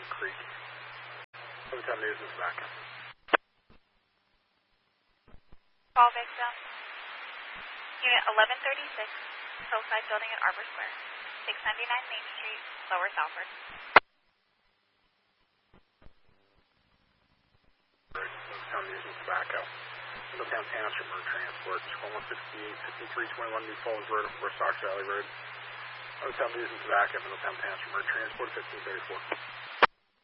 Creek. Middletown News and Tobacco. Call victim. Unit 1136, Hillside Building at Arbor Square. 699 Main Street, Lower Salford. Middletown News and Tobacco. Middletown Township Road Transport. Call 168, 5321 New Falls Road, Four Stocks Valley Road. Middletown News and Tobacco. Middletown Township Road Transport, 1534.